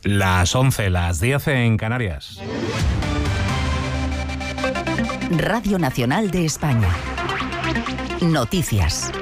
Las 11, las 10 en Canarias. Radio Nacional de España. Noticias.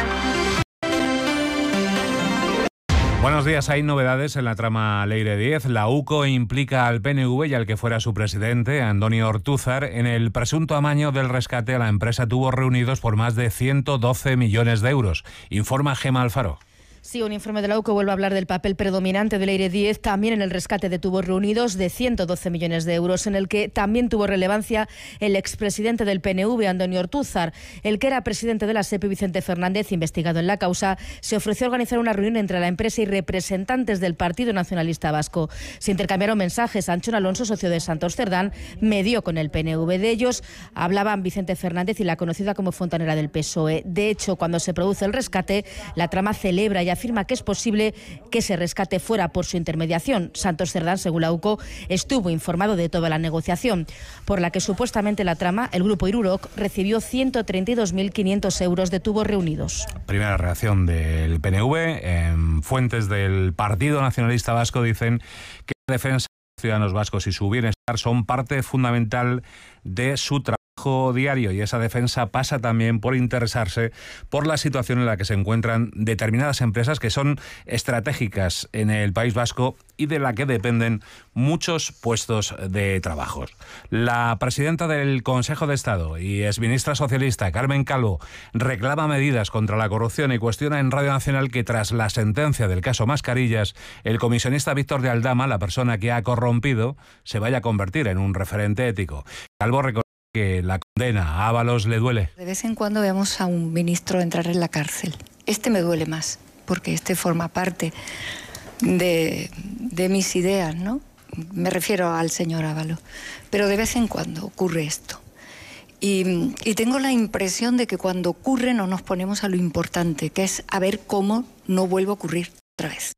Buenos días. Hay novedades en la trama Leire 10. La UCO implica al PNV y al que fuera su presidente, Andoni Ortúzar, en el presunto amaño del rescate a la empresa Tubos Reunidos por más de 112 millones de euros. Informa Gemma Alfaro. Sí, un informe de la UCO vuelve a hablar del papel predominante de Leire 10 también en el rescate de Tubos Reunidos de 112 millones de euros, en el que también tuvo relevancia el expresidente del PNV, Andoni Ortúzar. El que era presidente de la SEPI, Vicente Fernández, investigado en la causa, se ofreció a organizar una reunión entre la empresa y representantes del Partido Nacionalista Vasco. Se intercambiaron mensajes. Anchón Alonso, socio de Santos Cerdán, medió con el PNV. De ellos hablaban Vicente Fernández y la conocida como fontanera del PSOE. De hecho, cuando se produce el rescate, la trama celebra y afirma que es posible que ese rescate fuera por su intermediación. Santos Cerdán, según la UCO, estuvo informado de toda la negociación, por la que supuestamente la trama, el grupo Iruroc, recibió 132.500 euros de Tubos Reunidos. Primera reacción del PNV. Fuentes del Partido Nacionalista Vasco dicen que la defensa de los ciudadanos vascos y su bienestar son parte fundamental de su trabajo diario, y esa defensa pasa también por interesarse por la situación en la que se encuentran determinadas empresas que son estratégicas en el País Vasco y de la que dependen muchos puestos de trabajo. La presidenta del Consejo de Estado y exministra socialista, Carmen Calvo, reclama medidas contra la corrupción y cuestiona en Radio Nacional que tras la sentencia del caso Mascarillas, el comisionista Víctor de Aldama, la persona que ha corrompido, se vaya a convertir en un referente ético. Calvo reconoce que la condena a Ábalos le duele. De vez en cuando vemos a un ministro entrar en la cárcel. Este me duele más, porque este forma parte de mis ideas, ¿no? Me refiero al señor Ábalos. Pero de vez en cuando ocurre esto. Y tengo la impresión de que cuando ocurre no nos ponemos a lo importante, que es a ver cómo no vuelve a ocurrir otra vez.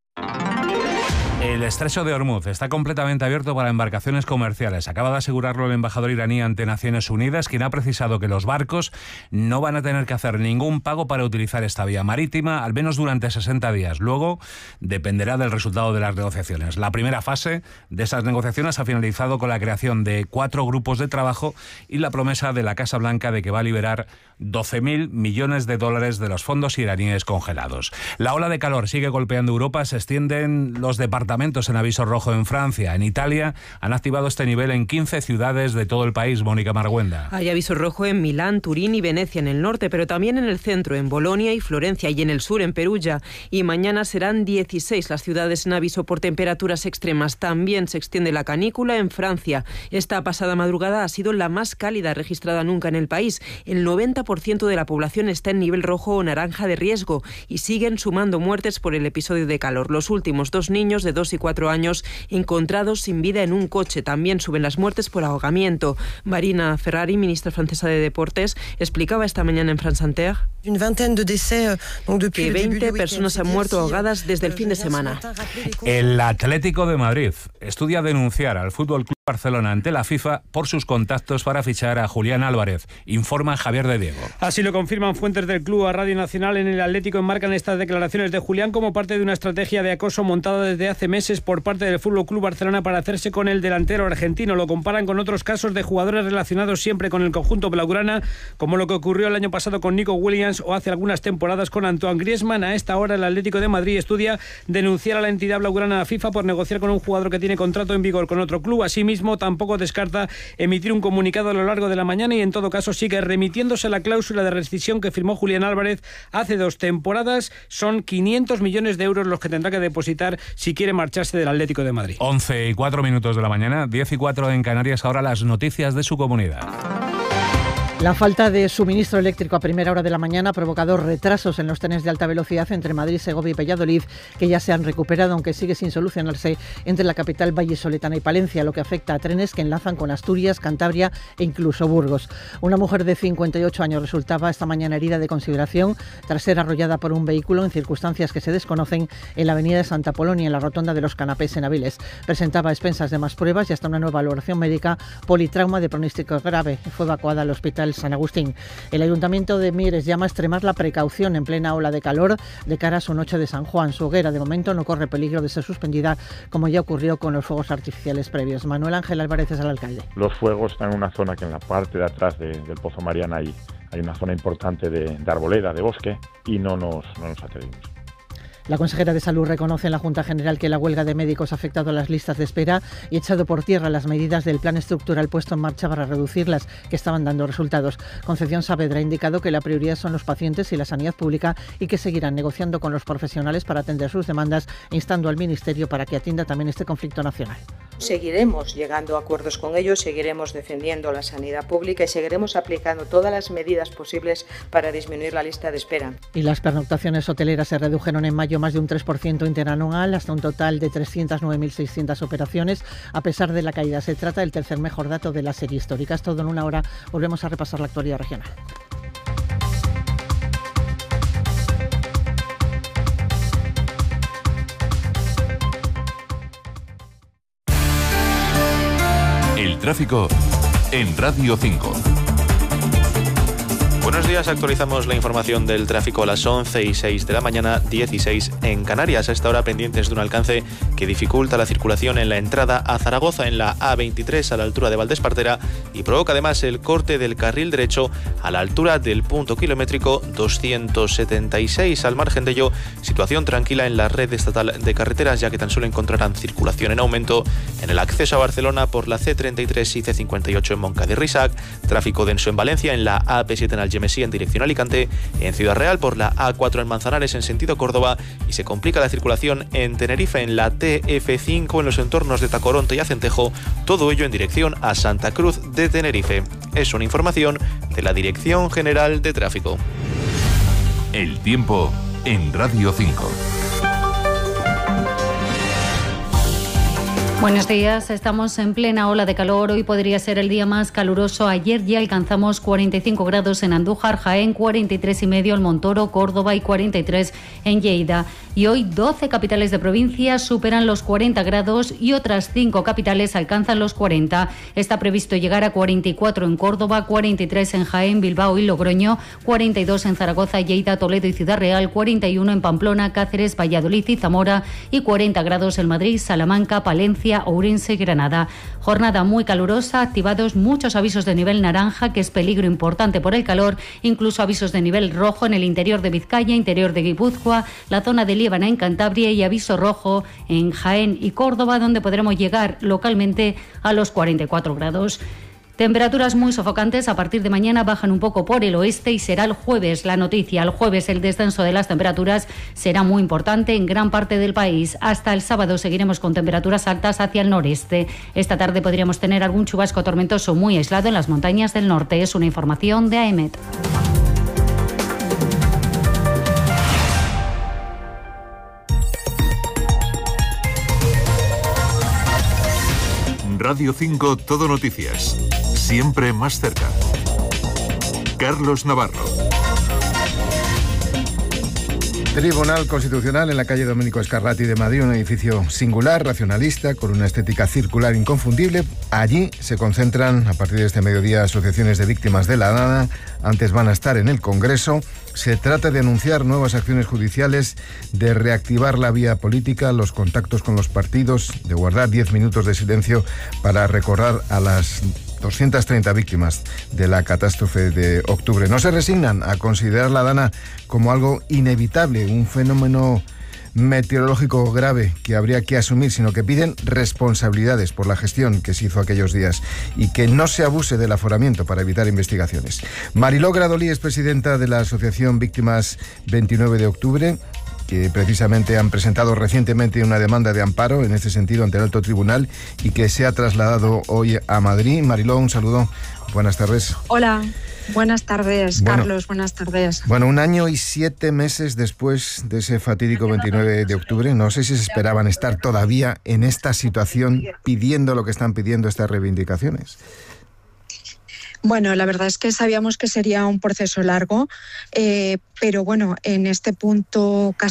El estrecho de Hormuz está completamente abierto para embarcaciones comerciales. Acaba de asegurarlo el embajador iraní ante Naciones Unidas, quien ha precisado que los barcos no van a tener que hacer ningún pago para utilizar esta vía marítima, al menos durante 60 días. Luego dependerá del resultado de las negociaciones. La primera fase de esas negociaciones ha finalizado con la creación de 4 grupos de trabajo y la promesa de la Casa Blanca de que va a liberar 12.000 millones de dólares de los fondos iraníes congelados. La ola de calor sigue golpeando Europa. Se extienden los departamentos en aviso rojo en Francia. En Italia han activado este nivel en 15 ciudades de todo el país. Mónica Marguenda. Hay aviso rojo en Milán, Turín y Venecia en el norte, pero también en el centro, en Bolonia y Florencia, y en el sur, en Perugia. Y mañana serán 16 las ciudades en aviso por temperaturas extremas. También se extiende la canícula en Francia. Esta pasada madrugada ha sido la más cálida registrada nunca en el país. El 90% de la población está en nivel rojo o naranja de riesgo y siguen sumando muertes por el episodio de calor. Los últimos 2 niños de 2 y 4 años encontrados sin vida en un coche. También suben las muertes por ahogamiento. Marina Ferrari, ministra francesa de Deportes, explicaba esta mañana en France Inter que 20 personas han muerto ahogadas desde el fin de semana. El Atlético de Madrid estudia denunciar al Fútbol Club Barcelona ante la FIFA por sus contactos para fichar a Julián Álvarez, informa Javier de Diego. Así lo confirman fuentes del club a Radio Nacional. En el Atlético enmarcan estas declaraciones de Julián como parte de una estrategia de acoso montada desde hace meses por parte del Fútbol Club Barcelona para hacerse con el delantero argentino. Lo comparan con otros casos de jugadores relacionados siempre con el conjunto blaugrana, como lo que ocurrió el año pasado con Nico Williams o hace algunas temporadas con Antoine Griezmann. A esta hora el Atlético de Madrid estudia denunciar a la entidad blaugrana a FIFA por negociar con un jugador que tiene contrato en vigor con otro club. Asimismo, tampoco descarta emitir un comunicado a lo largo de la mañana y en todo caso sigue remitiéndose a la cláusula de rescisión que firmó Julián Álvarez hace 2 temporadas. Son 500 millones de euros los que tendrá que depositar si quiere marcharse del Atlético de Madrid. 11:04 de la mañana, 10:04 en Canarias. Ahora las noticias de su comunidad. La falta de suministro eléctrico a primera hora de la mañana ha provocado retrasos en los trenes de alta velocidad entre Madrid, Segovia y Valladolid, que ya se han recuperado, aunque sigue sin solucionarse entre la capital vallisoletana y Palencia, lo que afecta a trenes que enlazan con Asturias, Cantabria e incluso Burgos. Una mujer de 58 años resultaba esta mañana herida de consideración tras ser arrollada por un vehículo en circunstancias que se desconocen en la avenida de Santa Polonia, en la rotonda de los Canapés en Avilés. Presentaba a expensas de más pruebas y hasta una nueva valoración médica, politrauma de pronóstico grave. Fue evacuada al hospital del San Agustín. El Ayuntamiento de Mieres llama a extremar la precaución en plena ola de calor de cara a su noche de San Juan. Su hoguera de momento no corre peligro de ser suspendida, como ya ocurrió con los fuegos artificiales previos. Manuel Ángel Álvarez es el alcalde. Los fuegos están en una zona que en la parte de atrás del Pozo Mariana hay una zona importante de arboleda, de bosque, y no nos atrevimos. La consejera de Salud reconoce en la Junta General que la huelga de médicos ha afectado a las listas de espera y ha echado por tierra las medidas del plan estructural puesto en marcha para reducirlas, que estaban dando resultados. Concepción Saavedra ha indicado que la prioridad son los pacientes y la sanidad pública y que seguirán negociando con los profesionales para atender sus demandas, instando al Ministerio para que atienda también este conflicto nacional. Seguiremos llegando a acuerdos con ellos, seguiremos defendiendo la sanidad pública y seguiremos aplicando todas las medidas posibles para disminuir la lista de espera. Y las pernoctaciones hoteleras se redujeron en mayo más de un 3% interanual, hasta un total de 309.600 operaciones. A pesar de la caída, se trata del tercer mejor dato de la serie histórica. Es todo en una hora. Volvemos a repasar la actualidad regional. El tráfico en Radio 5. Buenos días, actualizamos la información del tráfico a las 11:06 de la mañana, 16 en Canarias. A esta hora pendientes de un alcance que dificulta la circulación en la entrada a Zaragoza en la A23 a la altura de Valdespartera y provoca además el corte del carril derecho a la altura del punto kilométrico 276. Al margen de ello, situación tranquila en la red estatal de carreteras, ya que tan solo encontrarán circulación en aumento en el acceso a Barcelona por la C33 y C58 en Moncada y Risac, tráfico denso en Valencia en la AP7 en Algemesí en dirección Alicante, en Ciudad Real por la A4 en Manzanares en sentido Córdoba y se complica la circulación en Tenerife en la TF5 en los entornos de Tacoronte y Acentejo, todo ello en dirección a Santa Cruz de Tenerife. Es una información de la Dirección General de Tráfico. El tiempo en Radio 5. Buenos días, estamos en plena ola de calor. Hoy podría ser el día más caluroso. Ayer ya alcanzamos 45 grados en Andújar, Jaén, 43,5 en Montoro, Córdoba y 43 en Lleida. Y hoy 12 capitales de provincia superan los 40 grados y otras 5 capitales alcanzan los 40. Está previsto llegar a 44 en Córdoba, 43 en Jaén, Bilbao y Logroño, 42 en Zaragoza, Lleida, Toledo y Ciudad Real, 41 en Pamplona, Cáceres, Valladolid y Zamora y 40 grados en Madrid, Salamanca, Palencia, Ourense y Granada. Jornada muy calurosa, activados muchos avisos de nivel naranja, que es peligro importante por el calor, incluso avisos de nivel rojo en el interior de Vizcaya, interior de Guipúzcoa, la zona de Líbana en Cantabria y aviso rojo en Jaén y Córdoba, donde podremos llegar localmente a los 44 grados. Temperaturas muy sofocantes. A partir de mañana bajan un poco por el oeste y será el jueves la noticia. El jueves el descenso de las temperaturas será muy importante en gran parte del país. Hasta el sábado seguiremos con temperaturas altas hacia el noreste. Esta tarde podríamos tener algún chubasco tormentoso muy aislado en las montañas del norte. Es una información de AEMET. Radio 5 Todo Noticias. Siempre más cerca. Carlos Navarro. Tribunal Constitucional en la calle Domenico Scarlatti de Madrid, un edificio singular, racionalista, con una estética circular inconfundible. Allí se concentran, a partir de este mediodía, asociaciones de víctimas de la DANA. Antes van a estar en el Congreso. Se trata de anunciar nuevas acciones judiciales, de reactivar la vía política, los contactos con los partidos, de guardar 10 minutos de silencio para recordar a las 230 víctimas de la catástrofe de octubre. No se resignan a considerar la DANA como algo inevitable, un fenómeno meteorológico grave que habría que asumir, sino que piden responsabilidades por la gestión que se hizo aquellos días y que no se abuse del aforamiento para evitar investigaciones. Mariló Gradolí es presidenta de la Asociación Víctimas 29 de Octubre, que precisamente han presentado recientemente una demanda de amparo en este sentido ante el alto tribunal y que se ha trasladado hoy a Madrid. Mariló, un saludo. Buenas tardes. Hola. Buenas tardes, Carlos. Buenas tardes. Bueno, 1 año y 7 meses después de ese fatídico 29 de octubre, no sé si se esperaban estar todavía en esta situación pidiendo lo que están pidiendo estas reivindicaciones. Bueno, la verdad es que sabíamos que sería un proceso largo, pero bueno, en este punto casi